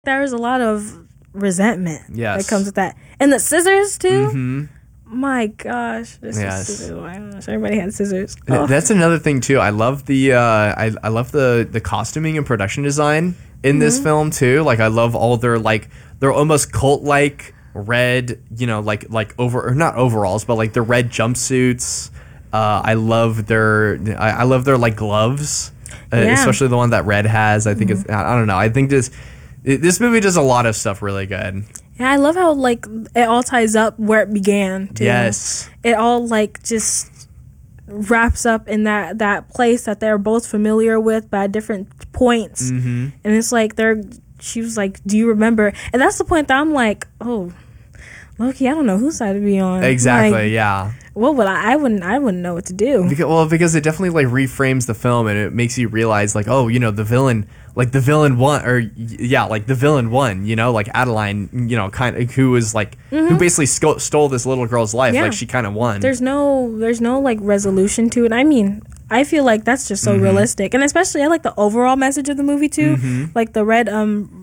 There's a lot of resentment Yes. that comes with that. And the scissors, too. Mm-hmm. My gosh. This Yes. is scissors. I wish everybody had scissors. Oh. That's another thing too. I love the I love the costuming and production design in this film too. Like I love all their they're almost cult like red, like over or not overalls, but like the red jumpsuits. I love their like gloves, especially the one that Red has. I think it's I don't know. I think this movie does a lot of stuff really good. Yeah, I love how like it all ties up where it began too. Yes. It all like just wraps up in that place that they're both familiar with, but at different points. Mm-hmm. And it's like she was like, "Do you remember?" And that's the point that I'm like, "Oh, Loki, I don't know whose side to be on." Exactly. Like, yeah. What would I wouldn't know what to do. Because it definitely like reframes the film and it makes you realize like, oh, the villain won, or like the villain won, like Adeline, kind of who was like who basically stole this little girl's life. Yeah. Like she kind of won. There's no like resolution to it. I mean, I feel like that's just so realistic, and especially I like the overall message of the movie too. Like the red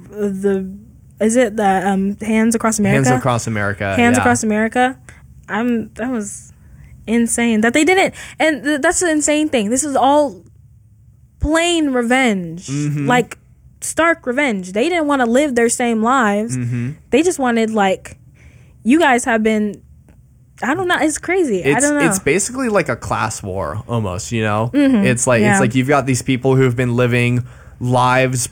is it the Hands Across America? Hands Across America. Hands Across America. That was insane that they didn't, and that's the insane thing. This is all plain revenge, like stark revenge. They didn't want to live their same lives. They just wanted like, you guys have been. I don't know. It's crazy. I don't know. It's basically like a class war almost. It's like you've got these people who've been living lives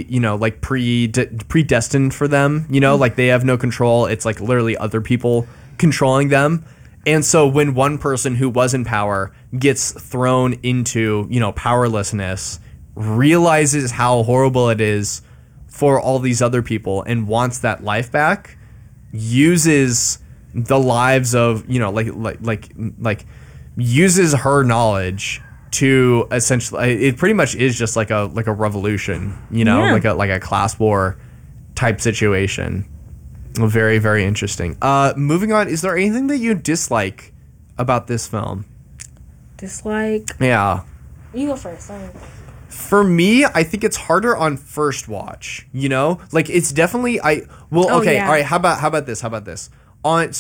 predestined for them. Like they have no control. It's like literally other people controlling them. And so when one person who was in power gets thrown into, powerlessness, realizes how horrible it is for all these other people and wants that life back, uses the lives of, uses her knowledge to essentially, it pretty much is just like a revolution, like a class war type situation. Very, very interesting. Moving on, is there anything that you dislike about this film? Dislike? Yeah. You go first. For me, I think it's harder on first watch. Like it's definitely okay. All right. How about this? On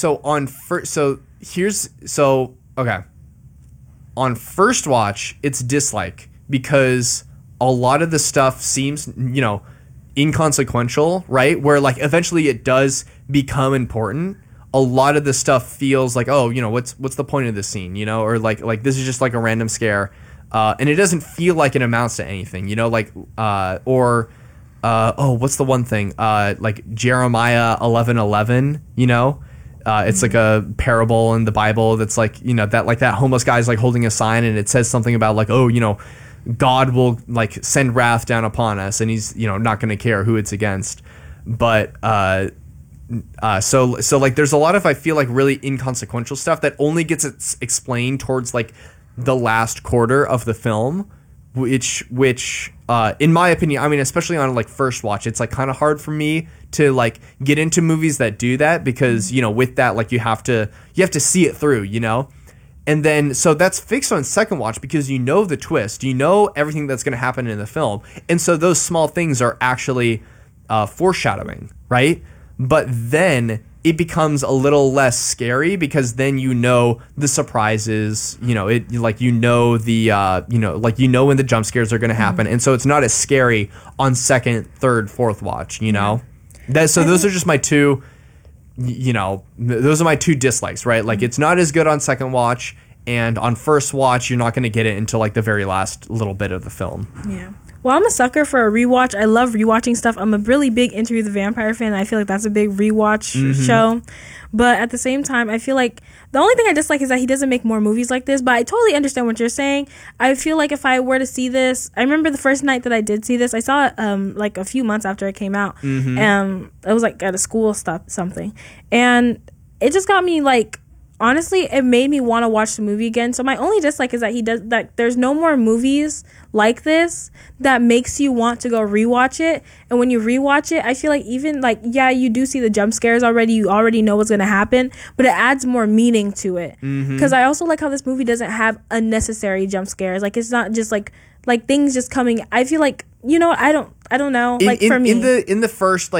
first watch, it's dislike because a lot of the stuff seems, inconsequential, right? Where like eventually it does become important. A lot of the stuff feels like, oh, what's the point of this scene, or like this is just like a random scare, and it doesn't feel like it amounts to anything, what's the one thing, like Jeremiah 11:11, it's like a parable in the Bible that's like, that homeless guy's like holding a sign and it says something about like, oh, God will like send wrath down upon us, and he's not going to care who it's against. But so like there's a lot of, I feel like, really inconsequential stuff that only gets explained towards like the last quarter of the film, which in my opinion, I mean, especially on like first watch, it's like kind of hard for me to like get into movies that do that because with that, like you have to see it through, And then, so that's fixed on second watch because the twist, everything that's going to happen in the film. And so those small things are actually foreshadowing, right? But then it becomes a little less scary because then the surprises, when the jump scares are going to happen. And so it's not as scary on second, third, fourth watch, those are just my two... those are my two dislikes, right? Like it's not as good on second watch, and on first watch you're not going to get it until like the very last little bit of the film. Yeah. Well, I'm a sucker for a rewatch. I love rewatching stuff. I'm a really big Interview with the Vampire fan. I feel like that's a big rewatch show. But at the same time, I feel like the only thing I dislike is that he doesn't make more movies like this. But I totally understand what you're saying. I feel like if I were to see this, I remember the first night that I did see this, I saw it like a few months after it came out. It was like at a school something. And it just got me like, honestly, it made me want to watch the movie again. So my only dislike is that there's no more movies like this that makes you want to go rewatch it. And when you rewatch it, I feel like even like, yeah, you do see the jump scares already. You already know what's going to happen, but it adds more meaning to it. Because I also like how this movie doesn't have unnecessary jump scares. Like it's not just like things just coming. I feel like, I don't know. Like for me, in the first like